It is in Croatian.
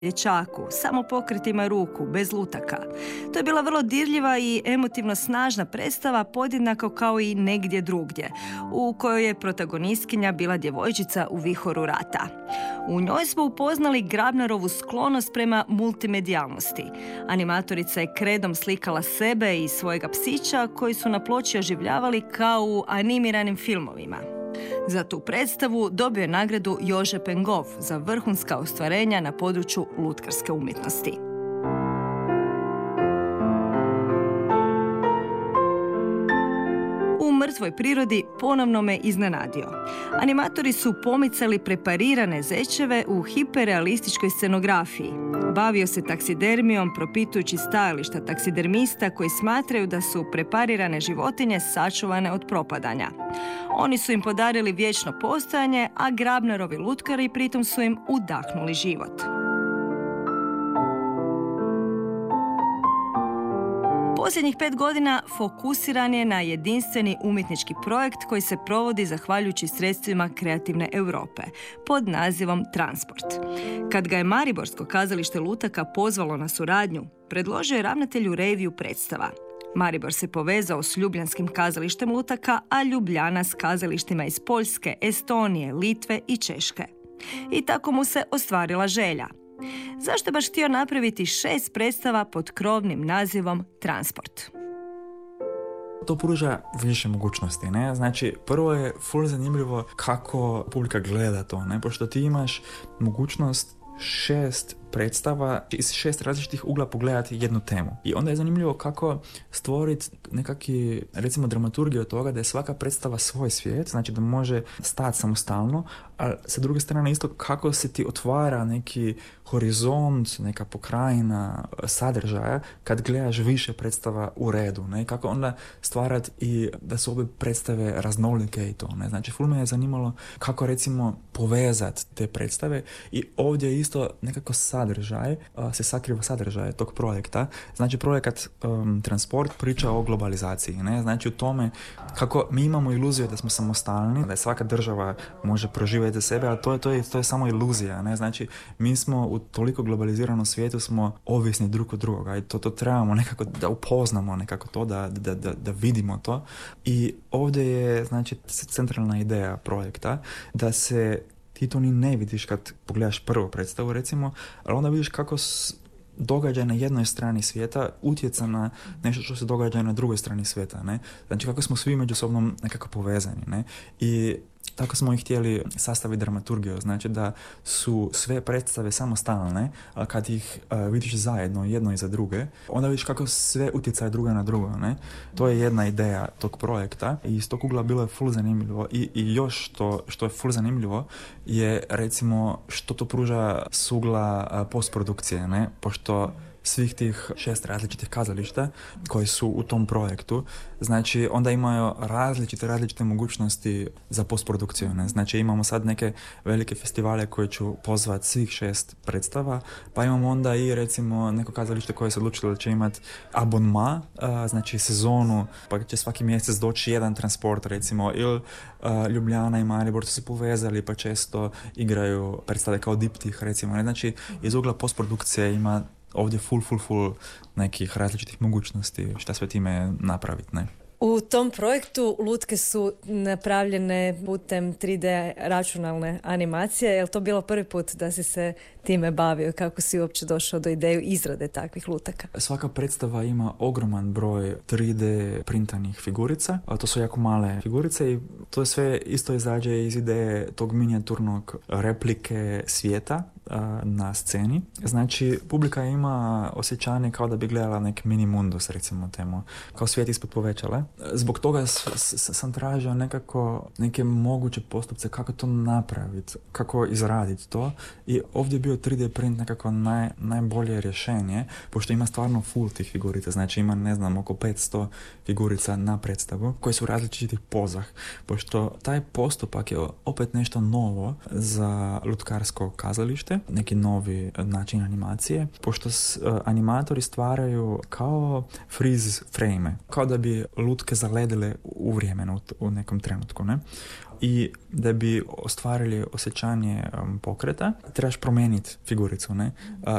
dječaku, samo pokretima ruku, bez lutaka. To je bila vrlo dirljiva i emotivno snažna predstava, podjednako kao i Negdje drugdje, u kojoj je protagonistkinja bila djevojčica u vihoru rata. U njoj smo upoznali Grabnarovu sklonost prema multimedijalnosti. Animatorica je kredom slikala sebe i svojega psića koji su na ploči oživljavali kao u animiranim filmovima. Za tu predstavu dobio je nagradu Jože Pengov za vrhunska ostvarenja na području lutkarske umjetnosti. U Mrtvoj prirodi ponovno me iznenadio. Animatori su pomicali preparirane zečeve u hiperrealističkoj scenografiji. Bavio se taksidermijom, propitujući stajališta taksidermista koji smatraju da su preparirane životinje sačuvane od propadanja. Oni su im podarili vječno postojanje, a Grabnarovi lutkari pritom su im udahnuli život. Posljednjih 5 godina fokusiran je na jedinstveni umjetnički projekt koji se provodi zahvaljujući sredstvima Kreativne Europe pod nazivom Transport. Kad ga je Mariborsko kazalište lutaka pozvalo na suradnju, predložio je ravnatelju reviju predstava. Maribor se povezao s ljubljanskim kazalištem lutaka, a Ljubljana s kazalištima iz Poljske, Estonije, Litve i Češke. I tako mu se ostvarila želja. Zašto je baš htio napraviti 6 predstava pod krovnim nazivom Transport? To pruža više mogućnosti, ne? Znači, prvo je ful zanimljivo kako publika gleda to, ne? Pošto ti imaš mogućnost 6 predstava iz 6 različitih ugla pogledati jednu temu. I onda je zanimljivo kako stvoriti nekakvi, recimo, dramaturgiju od toga da je svaka predstava svoj svijet, znači da može stati samostalno, a sa druge strane isto kako se ti otvara neki horizont, neka pokrajina sadržaja kad gledaš više predstava u redu, ne? Kako onda stvarati i da su ove predstave raznolike i to, ne? Znači, ful me je zanimalo kako, recimo, povezati te predstave i ovdje je isto nekako sadržaj, se sakriva sadržaj tog projekta. Znači, projekat Transport priča o globalizaciji, ne? Znači, u tome kako mi imamo iluziju da smo samostalni, da svaka država može proživjeti za sebe, ali to je samo iluzija, ne? Znači, mi smo u toliko globaliziranom svijetu smo ovisni drug od drugoga i to trebamo nekako da upoznamo nekako to, da vidimo to. I ovdje je, znači, centralna ideja projekta da se ti to ni ne vidiš kad pogledaš prvu predstavu, recimo, ali onda vidiš kako događaj na jednoj strani svijeta utjeca na nešto što se događa na drugoj strani svijeta, ne? Znači, kako smo svi međusobno nekako povezani, ne? I tako smo i htjeli sastaviti dramaturgiju, znači da su sve predstave samostalne, ali kad ih vidiš zajedno, jedno iza druge, onda vidiš kako sve utjecaje druga na drugo, ne? To je jedna ideja tog projekta i iz tog ugla bilo je ful zanimljivo i još što je ful zanimljivo je, recimo, što to pruža s ugla postprodukcije, ne? Pošto svih tih 6 različitih kazališta koji su u tom projektu, znači onda imaju različite mogućnosti za postprodukciju, ne? Znači, imamo sad neke velike festivale koje ću pozvati svih 6 predstava, pa imamo onda i, recimo, neko kazalište koje se odlučilo da će imati abonma, znači sezonu, pa će svaki mjesec doći jedan transport, recimo, ili Ljubljana i Maribor su se povezali pa često igraju predstave kao diptih, recimo, ne? Znači, iz ugla postprodukcije ima ovdje full nekih različitih mogućnosti šta sve time napraviti, ne? U tom projektu lutke su napravljene putem 3D računalne animacije. Je li to bilo prvi put da si se time bavio? Kako si uopće došao do ideju izrade takvih lutaka? Svaka predstava ima ogroman broj 3D printanih figurica, a to su jako male figurice i to sve isto izađe iz ideje tog minijaturnog replike svijeta na sceni. Znači, publika ima osjećanje kao da bi gledala nek mini mundus, recimo temu, kao svijet ispod povećale. Zbog toga sam tražio neke moguće postupce kako to napraviti, kako izraditi to i ovdje je bio 3D print nekako najbolje rješenje, pošto ima stvarno full tih figurica, znači ima, ne znam, oko 500 figurica na predstavu koje su različitih pozah, pošto taj postupak je opet nešto novo za lutkarsko kazalište korište, neki novi način animacije, pošto animatori stvaraju kao freeze frame, kao da bi lutke zaledile u vremenu u nekom trenutku, ne? I da bi ostvarili osjećanje pokreta, trebaš promijeniti figuricu, ne?